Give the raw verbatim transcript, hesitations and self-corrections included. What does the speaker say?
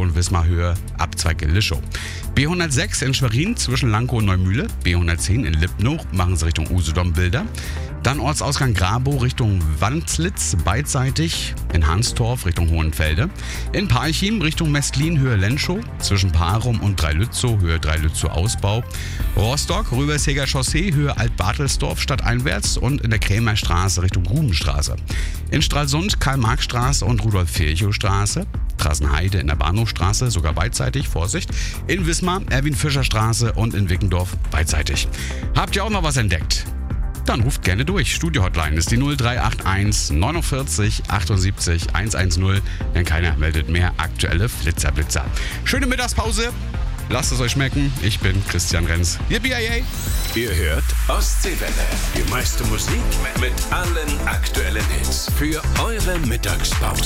Station Wismar-Höhe, Abzweig in Lischow. B hundertsechs in Schwerin zwischen Lankow und Neumühle. B hundertzehn in Lipnow, machen Sie Richtung Usedom-Bilder. Dann Ortsausgang Grabow Richtung Wandlitz, beidseitig. In Hansdorf Richtung Hohenfelde. In Parchim Richtung Mestlin, Höhe Lenschow. Zwischen Parum und Dreilützow, Höhe Dreilützow Ausbau. Rostock, Rübersheger Chaussee, Höhe Altbartelsdorf, stadteinwärts. Und in der Krämerstraße Richtung Grubenstraße. In Stralsund, Karl-Marx-Straße und Rudolf-Virchow-Straße. Trassenheide in der Bahnhofstraße, sogar beidseitig, Vorsicht. In Wismar, Erwin-Fischer-Straße und in Wickendorf beidseitig. Habt ihr auch noch was entdeckt? Dann ruft gerne durch. Studio-Hotline ist die null drei acht eins neunundvierzig achtundsiebzig hundertzehn, denn keiner meldet mehr aktuelle Flitzer-Blitzer. Schöne Mittagspause. Lasst es euch schmecken. Ich bin Christian Renz. Yippie! Ihr hört Ostseewelle. Die meiste Musik mit allen aktuellen Hits für eure Mittagspause.